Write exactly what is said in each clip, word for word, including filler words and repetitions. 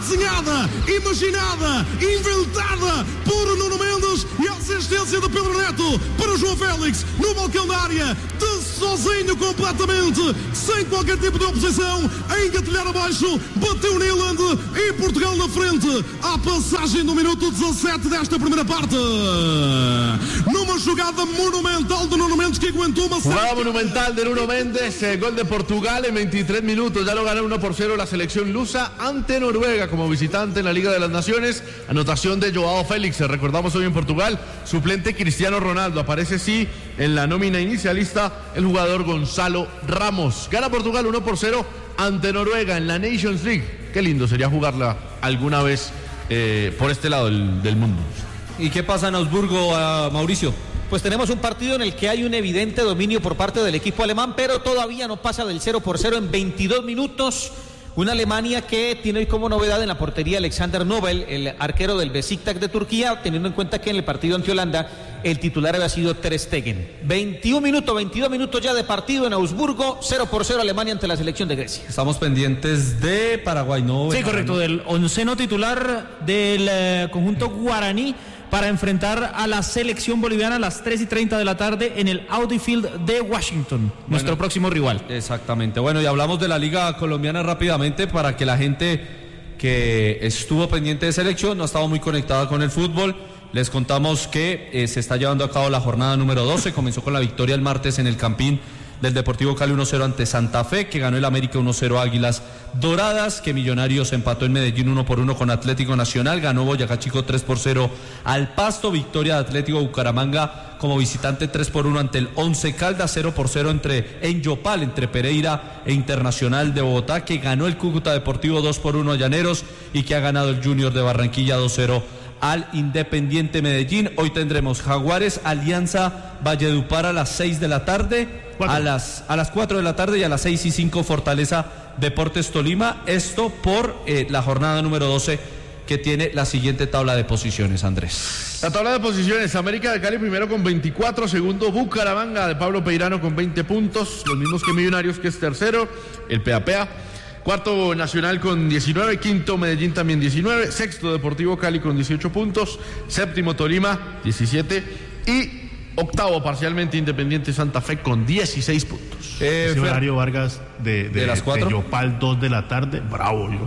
desenhada, imaginada, inventada por Nuno Mendes e a assistência de Pedro Neto para João Félix no balcão da área, de sozinho completamente, sem qualquer tipo de oposição, a engatilhar abaixo, bateu Nyland e Portugal na frente, à passagem do minuto dezassete desta primeira parte, numa jogada monumental de Nuno Mendes que aguentou uma jugada monumental de Nuno Mendes, eh, gol de Portugal en veintitrés minutos, ya lo ganó uno por cero la selección lusa ante Noruega como visitante en la Liga de las Naciones. Anotación de Joao Félix, recordamos hoy en Portugal, suplente Cristiano Ronaldo, aparece sí en la nómina inicialista el jugador Gonzalo Ramos. Gana Portugal uno por cero ante Noruega en la Nations League. Qué lindo sería jugarla alguna vez eh, por este lado del, del mundo. ¿Y qué pasa en Augsburgo, uh, Mauricio? Pues tenemos un partido en el que hay un evidente dominio por parte del equipo alemán, pero todavía no pasa del cero por cero en veintidós minutos. Una Alemania que tiene hoy como novedad en la portería Alexander Nobel, el arquero del Besiktas de Turquía, teniendo en cuenta que en el partido ante Holanda el titular había sido Ter Stegen. veintiún minutos, veintidós minutos ya de partido en Augsburgo, cero por cero Alemania ante la selección de Grecia. Estamos pendientes de Paraguay, ¿no? Sí, correcto, del onceno titular del eh, conjunto guaraní para enfrentar a la selección boliviana a las tres y treinta de la tarde en el Audi Field de Washington, bueno, nuestro próximo rival. Exactamente. Bueno, y hablamos de la Liga Colombiana rápidamente para que la gente que estuvo pendiente de selección, no ha estado muy conectada con el fútbol. Les contamos que eh, se está llevando a cabo la jornada número doce, comenzó con la victoria el martes en el Campín del Deportivo Cali uno cero ante Santa Fe, que ganó el América uno cero Águilas Doradas, que Millonarios empató en Medellín uno por uno con Atlético Nacional, ganó Boyacá Chico tres por cero al Pasto, victoria de Atlético Bucaramanga como visitante tres por uno ante el Once Caldas, cero por cero entre, en Yopal, entre Pereira e Internacional de Bogotá, que ganó el Cúcuta Deportivo dos por uno a Llaneros y que ha ganado el Junior de Barranquilla dos cero al Independiente Medellín. Hoy tendremos Jaguares, Alianza Valledupar a las seis de la tarde, a las, a las cuatro de la tarde, y a las seis y cinco Fortaleza Deportes Tolima. Esto por eh, la jornada número doce, que tiene la siguiente tabla de posiciones, Andrés. La tabla de posiciones: América de Cali primero con veinticuatro, segundo Bucaramanga de Pablo Peirano con veinte puntos, los mismos que Millonarios, que es tercero, el P A P A. Cuarto Nacional con diecinueve, quinto Medellín también diecinueve, sexto Deportivo Cali con dieciocho puntos, séptimo Tolima diecisiete y octavo parcialmente Independiente Santa Fe con dieciséis puntos. Eh, Ese horario Vargas de, de, de las cuatro, de Yopal, dos de la tarde, bravo yo.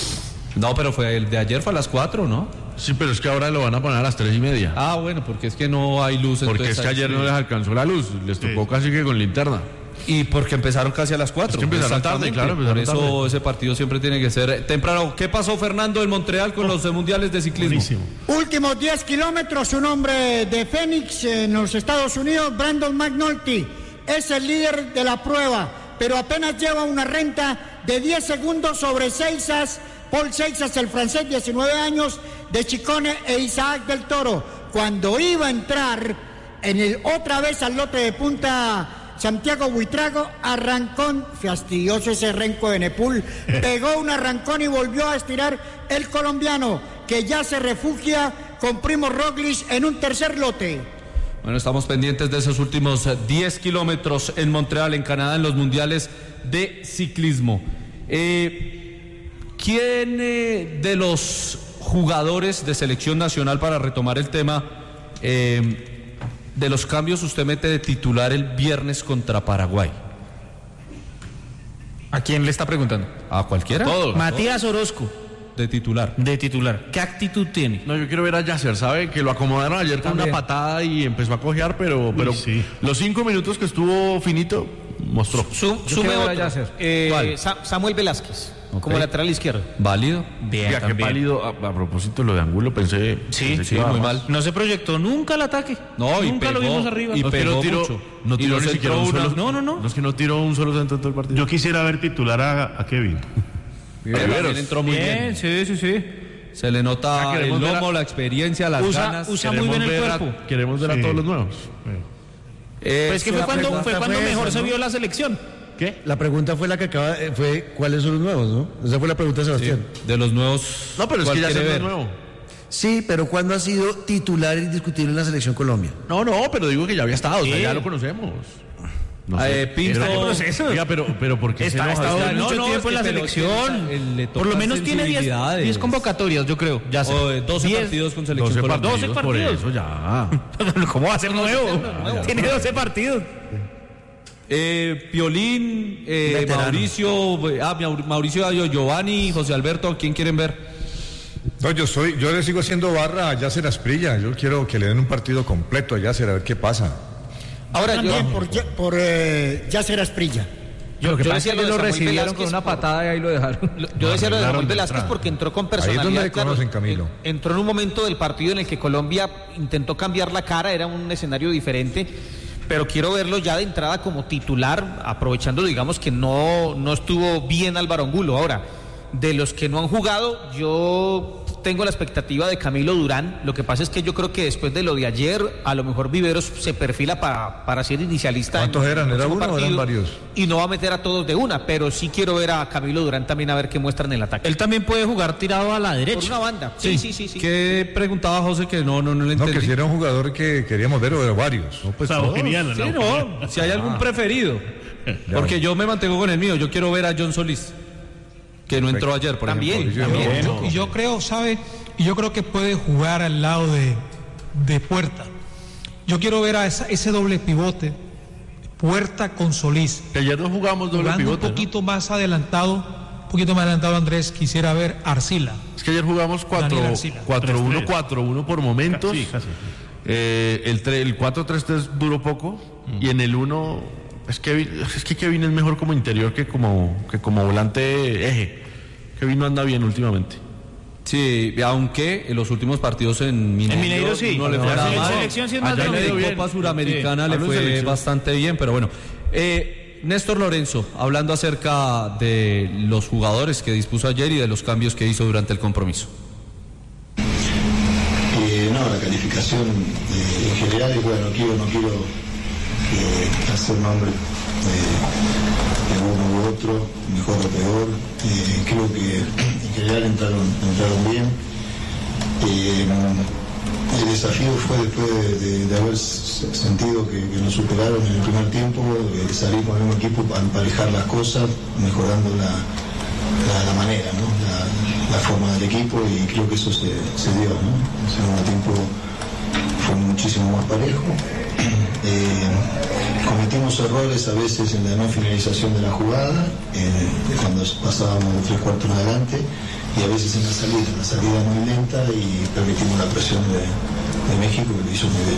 No, pero fue el de ayer fue a las cuatro, ¿no? Sí, pero es que ahora lo van a poner a las tres y media. Ah, bueno, porque es que no hay luz. Porque es que ayer no les alcanzó la luz, les tocó sí. casi que con linterna. Y porque empezaron casi a las cuatro. Es que empezaron tarde, claro. Por eso tarde. Ese partido siempre tiene que ser temprano. ¿Qué pasó, Fernando, en Montreal con oh, los mundiales de ciclismo? Buenísimo. Últimos diez kilómetros, un hombre de Phoenix en los Estados Unidos, Brandon McNulty, es el líder de la prueba, pero apenas lleva una renta de diez segundos sobre Seixas, Paul Seixas, el francés, diecinueve años, de Chicone, e Isaac del Toro. Cuando iba a entrar en el, otra vez al lote de punta Santiago Buitrago, arrancón, fastidioso ese renco de Nepul, pegó un arrancón y volvió a estirar el colombiano, que ya se refugia con Primo Roglic en un tercer lote. Bueno, estamos pendientes de esos últimos diez kilómetros en Montreal, en Canadá, en los mundiales de ciclismo. Eh, ¿Quién eh, de los jugadores de selección nacional, para retomar el tema, eh, de los cambios usted mete de titular el viernes contra Paraguay? ¿A quién le está preguntando? ¿A cualquiera? A todos. Matías Orozco. De titular. De titular. ¿Qué actitud tiene? No, yo quiero ver a Yasser, ¿sabe? Que lo acomodaron ayer con También. una patada y empezó a cojear, pero, pero Uy, sí. los cinco minutos que estuvo finito, mostró. Su, sume otro. Eh, Samuel Velázquez. Okay. Como lateral izquierdo. ¿Válido? Bien, ya, qué válido. A, a propósito de lo de Angulo, pensé... Sí, pensé sí, muy mal. No se proyectó nunca el ataque. No, nunca y pegó, lo vimos arriba. Y no, pegó tiró, mucho. No tiró ni siquiera un solo... No, no, no. No es que no tiró un solo centro en todo el partido. Yo quisiera ver titular a, a Kevin. También entró muy bien. bien. Sí, sí, sí. Se le nota ah, el lomo, a... la experiencia, las usa, ganas. Usa muy bien el cuerpo. A, queremos ver sí. a todos los nuevos. Sí. Eh, pues es que fue cuando, fue cuando fue mejor eso, se vio ¿no? la selección. ¿Qué? La pregunta fue la que acaba, fue ¿cuáles son los nuevos, no? Esa fue la pregunta de Sebastián. Sí, de los nuevos. No, pero es que ya es nuevo. Sí, pero ¿cuándo ha sido titular indiscutible en la selección Colombia? No, no, pero digo que ya había estado, ¿sí? O sea, ya lo conocemos. No sé. Eh, Pinto, Pero- proceso. Oiga, pero, pero ¿por qué se Está, ha enoja? estado No, mucho no, tiempo es en la que- pero es que selección. él le Por lo tocan menos tiene diez sensibilidades. convocatorias, yo creo. Ya sé. O, eh, doce diez. partidos con selección doce Colombia. partidos, doce por partidos. eso ya. ¿Cómo va a ser nuevo? Tiene doce partidos. Eh, Piolín, eh, Veterano. Mauricio, eh, ah, Maur- Mauricio Giovanni, José Alberto, ¿quién quieren ver? No, yo soy, yo le sigo haciendo barra a Yasser Asprilla. Yo quiero que le den un partido completo a Yasser a ver qué pasa. Ahora yo, También por, Ya- por eh, Yasser Asprilla. Yo lo que yo pasa es decía que lo de lo Samuel recibieron Velázquez con una por- patada y ahí lo dejaron. Lo- Yo decía lo de arreglaron Samuel de Velázquez entrada. porque entró con Ahí es personalidad. donde le claro, conocen, Camilo. en- entró en un momento del partido en el que Colombia intentó cambiar la cara, era un escenario diferente, pero quiero verlo ya de entrada como titular, aprovechando, digamos, que no, no estuvo bien Álvaro Angulo. Ahora, de los que no han jugado, yo tengo la expectativa de Camilo Durán. Lo que pasa es que yo creo que después de lo de ayer, a lo mejor Viveros se perfila para, para ser inicialista. ¿Cuántos en el eran? ¿Era próximo uno o eran partido, varios? Y no va a meter a todos de una, pero sí quiero ver a Camilo Durán también a ver qué muestran en el ataque. Él también puede jugar tirado a la Por derecha. una banda. Sí, sí, sí, sí. ¿Qué preguntaba José que no, no, no le No, entendí? que si era un jugador que queríamos ver o de varios. No, pues, la Eugeniana, Sí, la no, Eugeniana. si hay algún preferido. Porque yo me mantengo con el mío, yo quiero ver a John Solís, que no entró ayer, por También, ejemplo. también. Yo- y yo creo, ¿sabe? Y yo creo que puede jugar al lado de, de Puerta. Yo quiero ver a esa- ese doble pivote, Puerta con Solís. Que ayer no jugamos doble Jugando pivote, un ¿no? poquito más adelantado, un poquito más adelantado, Andrés, quisiera ver Arcila. Es que ayer jugamos Daniel Arcila. cuatro uno, tres tres. cuatro uno por momentos. Sí, casi. Eh, el tre- el cuatro tres tres duró poco. Y en el uno, es que, es que Kevin es mejor como interior que como, que como volante eje. Kevin no anda bien últimamente. Sí, aunque en los últimos partidos en Mineiro, En Mineiro sí. no le fue La nada sele- mal. selección sí es más Allá de lo en mismo. la Copa Suramericana Sí, le hablo de fue selección. bastante bien, pero bueno. Eh, Néstor Lorenzo, hablando acerca de los jugadores que dispuso ayer y de los cambios que hizo durante el compromiso. Eh, no, la calificación eh, en general es bueno, quiero, no quiero eh, hacer nombre eh, de uno u otro, mejor o peor. Eh, creo que en general entraron, entraron bien. Eh, el desafío fue después de, de- de haber s- sentido que, que nos superaron en el primer tiempo, eh, salir con el mismo equipo para emparejar las cosas, mejorando la, la, la manera, ¿no? la, la forma del equipo, y creo que eso se, se dio. ¿no? El segundo tiempo fue muchísimo más parejo. Eh, cometimos errores a veces en la no finalización de la jugada, eh, cuando pasábamos de tres cuartos adelante, y a veces en la salida, la salida muy lenta, y permitimos la presión de, de México, que lo hizo muy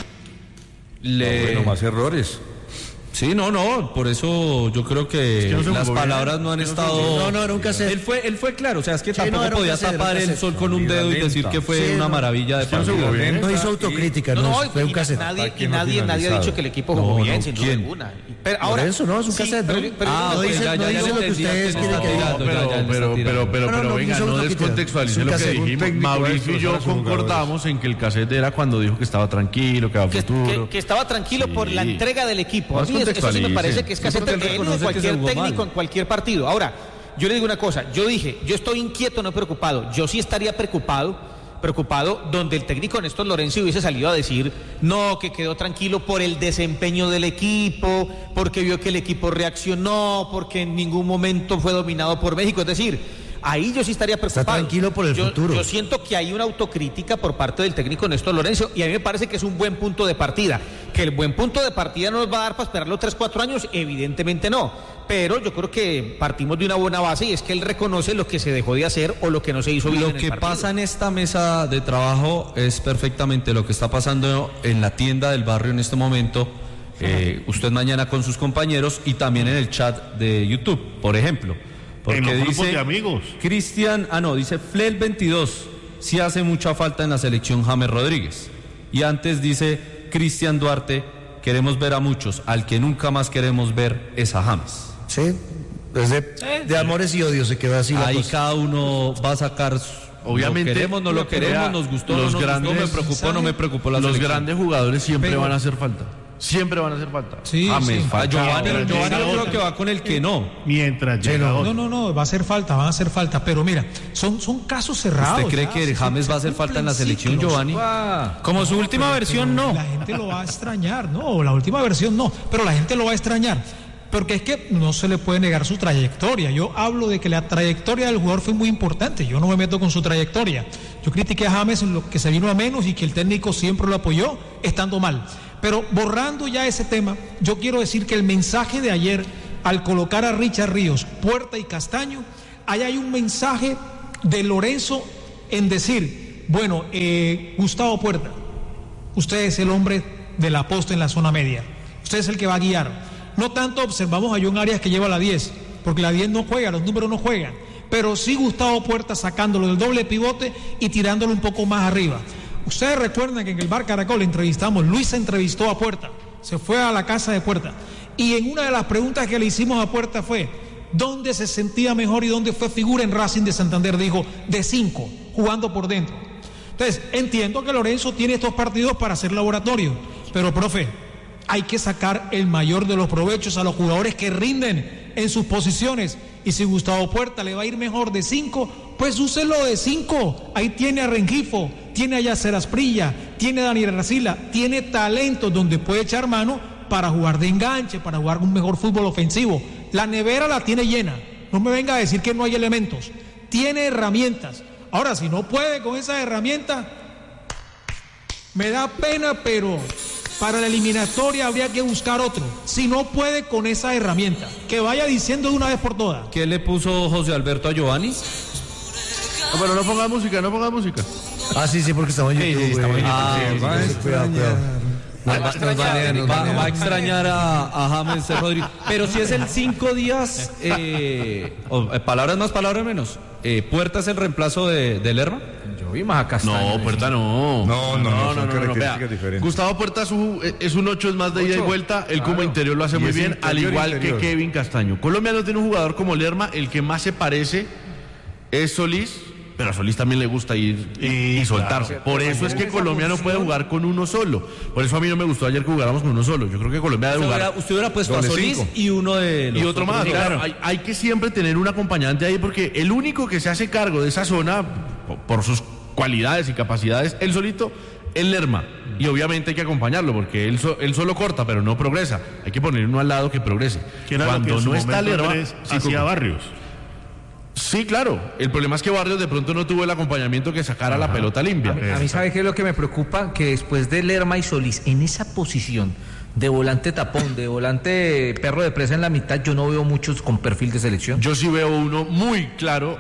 bien. Le... Bueno, más errores. Sí, no, no, por eso yo creo que, que no se las jugó bien. palabras no han estado... No, no, era un cassette. Él fue, él fue claro, o sea, es que Sí, tampoco no, era un podía cassette, era un tapar el cassette. sol con un dedo y decir que fue Sí, una no. maravilla de Es que no se jugó partido. bien. No hizo autocrítica, no, No, fue un y cassette. nadie, y Aquí no nadie, nadie ha finalizado. dicho que el equipo No, jugó no, bien, sin duda ¿quién? alguna. Pero ahora, eso, ¿no? Es un sí, cassette, ¿no? pero- pero- Ah, No ok, dice- ya, no ya, ya dice le lo que entendí, ya ustedes le quieren está que diga. tirando, ya, ya le pero, está pero, tirando. pero, pero, No, no, pero, no, venga, hizo no autocrítica. descontextualice Es un lo que cassette. Un dijimos. técnico Mauricio y de yo estos son concordamos en que el cassette era cuando dijo que estaba tranquilo, que va a que, futuro. que- que estaba tranquilo Sí. por la entrega del equipo. A Más mí es- eso sí me contextualice. parece que es Yo casete creo que él de él y de reconoce que cualquier se jugó técnico mal. en cualquier partido. Ahora, yo le digo una cosa, yo dije, yo estoy inquieto, no preocupado. Yo sí estaría preocupado, preocupado donde el técnico Néstor Lorenzo hubiese salido a decir, no, que quedó tranquilo por el desempeño del equipo, porque vio que el equipo reaccionó, porque en ningún momento fue dominado por México. Es decir, ahí yo sí estaría preocupado. tranquilo por el Yo- futuro. Yo siento que hay una autocrítica por parte del técnico Néstor Lorenzo, y a mí me parece que es un buen punto de partida. Que el buen punto de partida no nos va a dar para esperar los tres, cuatro años, evidentemente no. Pero yo creo que partimos de una buena base, y es que él reconoce lo que se dejó de hacer o lo que no se hizo bien Lo en el que partido. pasa en esta mesa de trabajo es perfectamente lo que está pasando en la tienda del barrio en este momento. Eh, usted mañana con sus compañeros y también en el chat de YouTube, por ejemplo. Porque En los grupos dice de amigos. Cristian, ah no, dice Flel veintidós, sí hace mucha falta en la selección James Rodríguez. Y antes dice Cristian Duarte, queremos ver a muchos, al que nunca más queremos ver es a James. Sí, es de, de amores y odios se quedó así la Ahí cosa. cada uno va a sacar su- Obviamente, lo queremos, no lo queremos, vea, nos gustó, los no nos grandes- gustó, me preocupó, no me preocupó la Los selección. grandes jugadores siempre Pero- van a hacer falta. siempre van a hacer falta. Sí, James, sí. falta. Giovanni, Pero Giovanni llega yo creo otro. que va con el que no. Mientras llega No, otro. no, no, va a hacer falta, van a hacer falta. Pero mira, son, son casos cerrados. ¿Usted cree ya, que se- James se va a hacer falta en la cumplen selección, ciclos. Giovanni? Como su última versión, no. La gente lo va a extrañar, no, la última versión no, pero la gente lo va a extrañar. Porque es que no se le puede negar su trayectoria. Yo hablo de que la trayectoria del jugador fue muy importante. Yo no me meto con su trayectoria. Yo critiqué a James en lo que se vino a menos y que el técnico siempre lo apoyó, estando mal. Pero borrando ya ese tema, yo quiero decir que el mensaje de ayer, al colocar a Richard Ríos, Puerta y Castaño, ahí hay un mensaje de Lorenzo en decir, bueno, eh, Gustavo Puerta, usted es el hombre de la posta en la zona media. Usted es el que va a guiar. No tanto observamos a John Arias que lleva la diez, porque la diez no juega, los números no juegan. Pero sí Gustavo Puerta sacándolo del doble pivote y tirándolo un poco más arriba. Ustedes recuerdan que en el Bar Caracol entrevistamos, Luis entrevistó a Puerta, se fue a la casa de Puerta. Y en una de las preguntas que le hicimos a Puerta fue, ¿dónde se sentía mejor y dónde fue figura en Racing de Santander? Dijo, de cinco, jugando por dentro. Entonces, entiendo que Lorenzo tiene estos partidos para hacer laboratorio, pero profe, hay que sacar el mayor de los provechos a los jugadores que rinden en sus posiciones. Y si Gustavo Puerta le va a ir mejor de cinco, pues úselo de cinco. Ahí tiene a Rengifo, tiene a Yacer Asprilla, tiene a Daniel Racila, tiene talento donde puede echar mano para jugar de enganche, para jugar un mejor fútbol ofensivo. La nevera la tiene llena. No me venga a decir que no hay elementos. Tiene herramientas. Ahora, si no puede con esas herramientas, me da pena, pero para la eliminatoria habría que buscar otro. Si no puede con esa herramienta, que vaya diciendo de una vez por todas. ¿Qué le puso José Alberto a Giovanni? No, pero no ponga música, no ponga música. Ah, sí, sí, porque estamos en Sí, YouTube. sí, estamos güey. en Ah, YouTube. sí, Va a sí, cuidado, cuidado. Nos va- nos banean, nos Va, banean. va a extrañar a, a James Rodríguez. Pero si es el cinco días, eh, o, eh, palabras más, palabras menos. Eh, ¿Puerta es el reemplazo de, de Lerma? Yo vi más a Castaño. No, Puerta no. No, no, no, son características vea. diferentes. Gustavo Puerta es un, es un ocho, es más de ida y Ocho, vuelta. Él como claro. interior lo hace Y muy es bien, al interior, igual interior. que Kevin Castaño. Colombia no tiene un jugador como Lerma, el que más se parece es Solís, pero a Solís también le gusta ir y, y soltar. claro. Por eso es que Colombia no puede jugar con uno solo. Por eso a mí no me gustó ayer que jugáramos con uno solo. Yo creo que Colombia debe Usted jugar. hubiera, usted hubiera puesto Doble a Solís cinco. y uno de los Y otro más, otros. claro. Hay, hay que siempre tener un acompañante ahí porque el único que se hace cargo de esa zona, po- por sus cualidades y capacidades, él solito, es Lerma. Y obviamente hay que acompañarlo porque él, so- él solo corta, pero no progresa. Hay que poner uno al lado que progrese. Que era lo que Cuando en su no está momento Lerma, Andrés sí, hacía Coco. Barrios. Sí, claro. El problema es que Barrios de pronto no tuvo el acompañamiento que sacara la pelota limpia. A mí, a mí, ¿sabe qué es lo que me preocupa? Que después de Lerma y Solís, en esa posición de volante tapón, de volante perro de presa en la mitad, yo no veo muchos con perfil de selección. Yo sí veo uno muy claro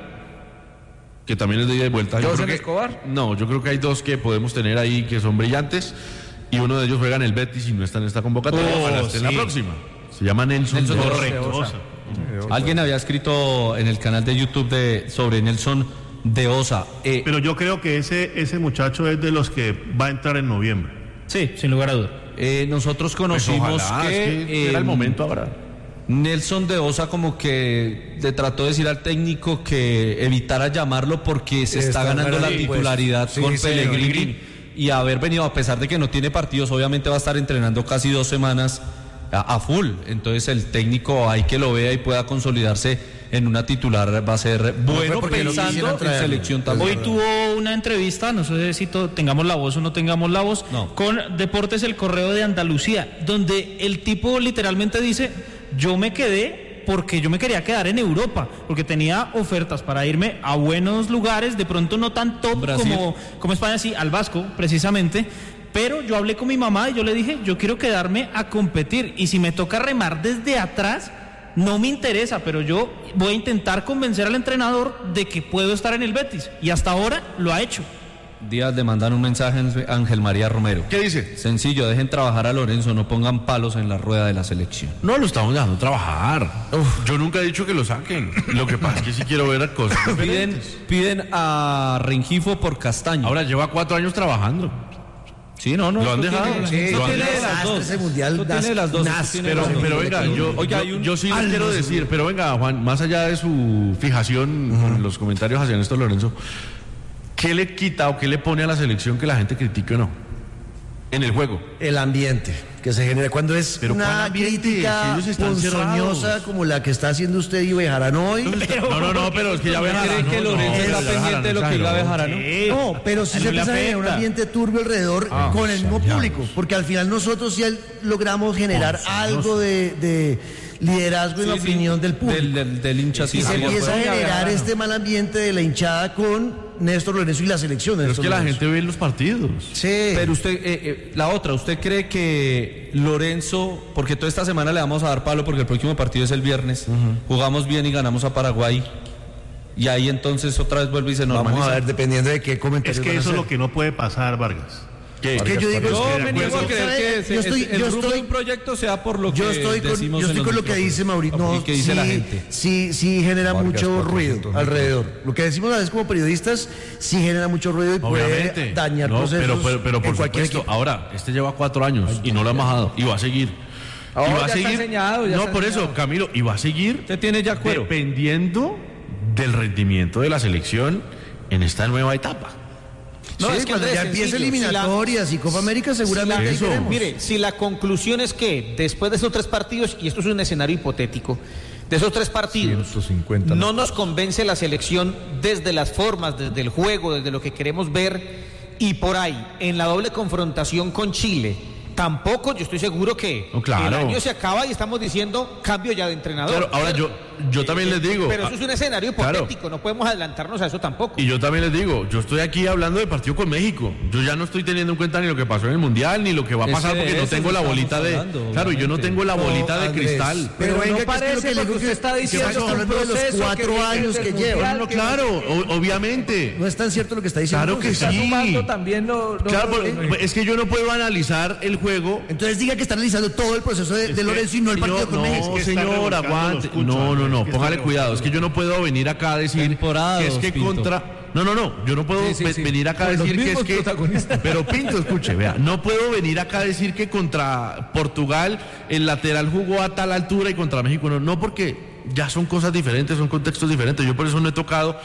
que también es de ida y vuelta. Yo ¿José creo que- Escobar? No, yo creo que hay dos que podemos tener ahí que son brillantes y uno de ellos juega en el Betis y no está en esta convocatoria. Oh, Ojalá esté en la sí. próxima. Se llama Nelson. Nelson Torres. Correcto. Alguien había escrito en el canal de YouTube de, sobre Nelson de Osa. Eh, Pero yo creo que ese, ese muchacho es de los que va a entrar en noviembre. Sí, sin lugar a duda. eh, nosotros Pues conocimos ojalá, que, es que era el eh, momento ahora. Nelson de Osa como que le trató de decir al técnico que evitara llamarlo porque se Sí, está está ganando la ganando, pues. titularidad Sí, con señor. Pellegrini y haber venido, a pesar de que no tiene partidos, obviamente va a estar entrenando casi dos semanas a, a full. Entonces el técnico hay que lo vea y pueda consolidarse en una titular va a ser bueno porque no pensando quisieron en traerlo. selección también. Hoy tuvo una entrevista, no sé si to- tengamos la voz o no tengamos la voz, No. con Deportes El Correo de Andalucía, donde el tipo literalmente dice, yo me quedé porque yo me quería quedar en Europa, porque tenía ofertas para irme a buenos lugares, de pronto no tan top Brasil. como, como España, sí, al Vasco, precisamente. Pero yo hablé con mi mamá y yo le dije, yo quiero quedarme a competir, y si me toca remar desde atrás, no me interesa, pero yo voy a intentar convencer al entrenador de que puedo estar en el Betis. Y hasta ahora lo ha hecho. Díaz le mandan un mensaje a Ángel María Romero. ¿Qué dice? Sencillo, dejen trabajar a Lorenzo, no pongan palos en la rueda de la selección. No lo estamos dejando trabajar. Yo nunca he dicho que lo saquen. Lo que pasa es que sí quiero ver cosas. Piden, diferentes. piden a Rengifo por Castaño. Ahora lleva cuatro años trabajando. Sí, no, no. Lo han esto dejado. tiene- Sí, esto lo han tiene dejado. las dos. Ese mundial Esto tiene das- las dos. nas- esto tiene Pero, las dos. pero venga, yo, Oiga, yo, hay un- yo sí le algo quiero seguro. decir, pero venga, Juan, más allá de su fijación con los comentarios hacia Néstor Lorenzo, ¿qué le quita o qué le pone a la selección que la gente critique o no? En el juego. El ambiente. que se genera cuando es Pero ¿cuál una ambiente? crítica Si ellos están ponzoñosa cerrados. como la que está haciendo usted y Bejarano hoy. No, no, no, pero es que ya Bejarano. ¿Cree que no, Lorenzo no, está pero pendiente de lo que diga Bejarano? No, pero sí A él se no le empieza a generar un afecta. ambiente turbio alrededor Ah, con el mismo ya. público, porque al final nosotros sí al- logramos generar algo de, de liderazgo en la Sí, sí, opinión del público. Del, del, del hincha, sí. y se sí, empieza a sí. generar este mal ambiente de la hinchada con Néstor Lorenzo y la selección. de Pero es Néstor que la Lorenzo. gente ve los partidos. Sí. Pero usted, eh, eh, la otra, ¿usted cree que Lorenzo, porque toda esta semana le vamos a dar palo porque el próximo partido es el viernes, jugamos bien y ganamos a Paraguay, y ahí entonces otra vez vuelve y se normaliza? Vamos a ver, dependiendo de qué comentarios Es que van a eso es hacer. lo que no puede pasar, Vargas. Es que yo digo, Yo es me que- niego a ¿sabe? creer que se- yo estoy, es- el yo rumbo estoy, de un proyecto sea por lo que yo estoy con, decimos yo en estoy los con lo que micrófonos. dice Mauricio. No, Y que dice sí, la gente. sí, sí genera Vargas, mucho cuatrocientos ruido mil. alrededor. Lo que decimos a veces como periodistas sí genera mucho ruido y Obviamente. puede dañar No, procesos pero, pero, pero en por cualquier supuesto, equipo. ahora, este lleva cuatro años y no lo ha bajado y va a seguir. Oh, y va ya a está seguir. enseñado, ya no, está por enseñado. eso, Camilo, y va a seguir Usted tiene ya cuero. dependiendo del rendimiento de la selección en esta nueva etapa. No, Sí, es que cuando Andrés, ya empiece sencillo, si la- eliminatorias y Copa América seguramente Si la- ahí eso. veremos. Mire, si la conclusión es que después de esos tres partidos, y esto es un escenario hipotético, de esos tres partidos, ciento cincuenta, no nos convence la selección desde las formas, desde el juego, desde lo que queremos ver, y por ahí, en la doble confrontación con Chile, tampoco yo estoy seguro que No, claro. el año se acaba y estamos diciendo cambio ya de entrenador. Claro, ahora yo, yo también les digo. Pero eso es un escenario Claro. hipotético, no podemos adelantarnos a eso tampoco. Y yo también les digo, yo estoy aquí hablando del partido con México. Yo ya no estoy teniendo en cuenta ni lo que pasó en el Mundial, ni lo que va a Ese pasar, de porque no eso tengo la estamos bolita de... hablando, Claro, yo no obviamente. tengo la No, bolita de Andrés, cristal. Pero no venga, que es parece, lo que le porque digo usted que- está que diciendo estamos que un hablando de los proceso cuatro que años desde que el lleva. Mundial, No, no, que- claro, o- obviamente. No es tan cierto lo que está diciendo. Claro que está sí. sumando también no, no- Claro, no- pero es que yo no puedo analizar el juego. Entonces diga que está analizando todo el proceso de, de que- Lorenzo y no el Señor, partido con no, México. Es que está señor, revolcando aguante. los puchos, No, no, Andrés, no, es que está póngale cuidado. Es que yo no puedo venir acá a decir Temporada que es dos, que Pinto. contra... No, no, no, yo no puedo Sí, sí, ve- sí. venir acá a Con los decir que es mismos que... protagonistas. Pero Pinto, escuche, vea, no puedo venir acá a decir que contra Portugal el lateral jugó a tal altura y contra México no. No, porque ya son cosas diferentes, son contextos diferentes. Yo por eso no he tocado...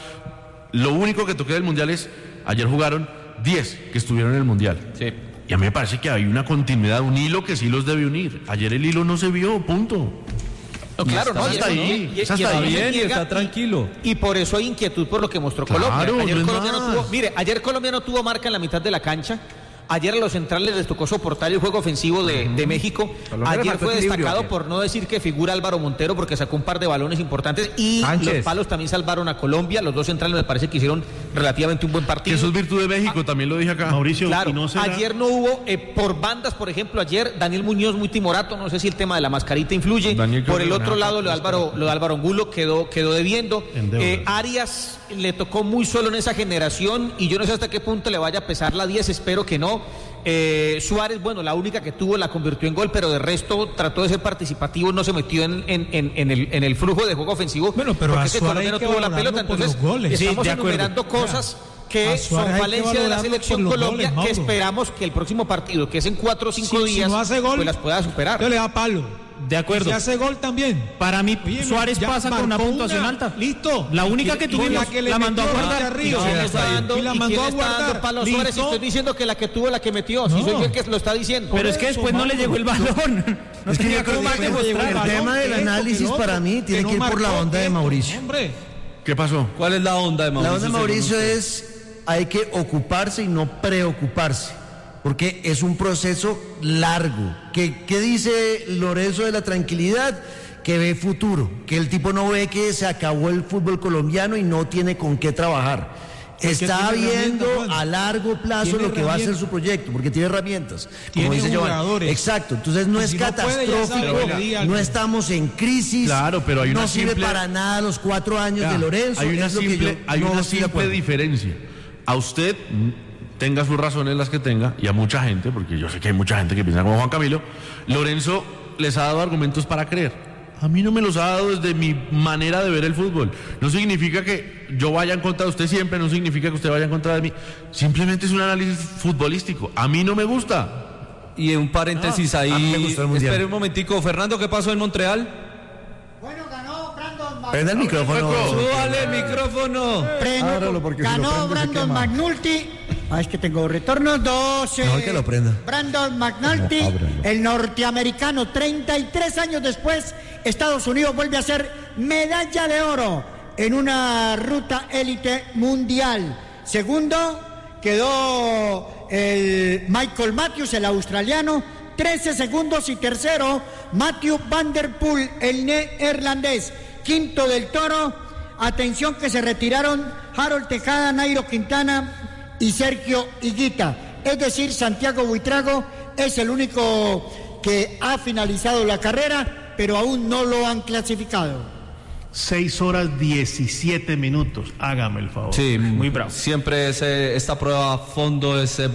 Lo único que toqué del Mundial es... Ayer jugaron diez que estuvieron en el Mundial. Sí. Y a mí me parece que hay una continuidad, un hilo que sí los debe unir. Ayer el hilo no se vio, punto. No, claro, no, está y eso ahí, no, y- y- está y ahí. eso no se bien y niega, está tranquilo. Y por eso hay inquietud por lo que mostró Claro, Colombia. Ayer no es Colombia no más. tuvo, mire, ayer Colombia no tuvo marca en la mitad de la cancha. Ayer a los centrales les tocó soportar el juego ofensivo de, de México. Colombia le Ayer faltó fue equilibrio, destacado ayer. por no decir que figura Álvaro Montero porque sacó un par de balones importantes y Sánchez. los palos también salvaron a Colombia. Los dos centrales me parece que hicieron relativamente un buen Que partido. eso es virtud de México, también lo dije acá. Mauricio, Claro, ¿y no será- ayer no hubo, eh, por bandas, por ejemplo, ayer Daniel Muñoz muy timorato, no sé si el tema de la mascarita influye. Daniel creo por que el lo otro maneja lado, lo de Álvaro, lo de Álvaro Angulo quedó, quedó debiendo. En deuda. Eh, Arias le tocó muy solo en esa generación y yo no sé hasta qué punto le vaya a pesar la diez, espero que no. Eh, Suárez, bueno, la única que tuvo la convirtió en gol, pero de resto trató de ser participativo, no se metió en, en, en, en el, en el flujo de juego ofensivo. Bueno, pero porque a ese Suárez Colombia hay no que tuvo la valorarlo pelota, por entonces los goles. Sí, estamos de acuerdo. enumerando cosas que A son Suárez hay que falencia de la valorarlo selección por los Colombia, goles, que Mauro. esperamos que el próximo partido, que es en cuatro o cinco Si- si días, no hace gol, pues las pueda superar. Yo le da palo. De acuerdo. Si hace gol también. Para mí, Oye, Suárez ya pasa con una marcó puntuación una. alta. Listo. La única que Y- y tuvimos la que le la mandó a metió guardar. García ¿Y Ríos. quién le está dando, Y la y mandó quién a le está dando guardar. palo a Suárez? Y Listo. estoy diciendo que la que tuvo la que metió. Si No. soy yo el que lo está diciendo. Pero es que eso, después no le Mauro. llegó el balón. No Es que tenía yo creo cómo que más el, demostrar. el tema del análisis para mí tiene que ir por la onda de Mauricio. Hombre, ¿Qué pasó? ¿Cuál es la onda de La Mauricio? onda de según Mauricio usted? es, hay que ocuparse y no preocuparse, porque es un proceso largo. ¿Qué, qué dice Lorenzo de la tranquilidad? Que ve futuro, que el tipo no ve que se acabó el fútbol colombiano y no tiene con qué trabajar. Está tiene viendo herramientas, Juan. a largo plazo Tiene lo que va a ser herramientas. su proyecto, porque tiene herramientas. Como Tiene dice Giovanni. jugadores. Exacto, entonces no Y es si no puede, ya sabe catastrófico, lo que diga. no estamos en crisis, Claro, pero hay una no sirve simple- para nada los cuatro años Ya, de Lorenzo. hay una es lo que simple, yo hay no una estoy de simple acuerdo. diferencia. A usted, mm, tenga sus razones las que tenga, y a mucha gente, porque yo sé que hay mucha gente que piensa como Juan Camilo, Lorenzo les ha dado argumentos para creer. A mí no me los ha dado desde mi manera de ver el fútbol. No significa que yo vaya en contra de usted siempre, no significa que usted vaya en contra de mí. Simplemente es un análisis futbolístico. A mí no me gusta. Y un paréntesis Ah, a mí ahí. me gustó el Mundial. Espere un momentico. Fernando, ¿qué pasó en Montreal? Bueno, ganó Brandon Prenda el micrófono. Súbale el micrófono. Prendo, Ábralo, porque si lo ganó prende se Brandon quema. McNulty. Ah, es que tengo retornos. doce. Mejor que lo prenda. Brandon McNulty, No, ábralo. el norteamericano, treinta y tres años después, Estados Unidos vuelve a ser medalla de oro en una ruta élite mundial. Segundo quedó el Michael Matthews, el australiano, trece segundos. Y tercero, Matthew Van Der Poel, el neerlandés. Quinto del Toro, atención que se retiraron Harold Tejada, Nairo Quintana y Sergio Higuita. Es decir, Santiago Buitrago es el único que ha finalizado la carrera, pero aún no lo han clasificado. seis horas diecisiete minutos, hágame el favor. Sí, Muy bravo. Siempre ese, esta prueba a fondo es eh,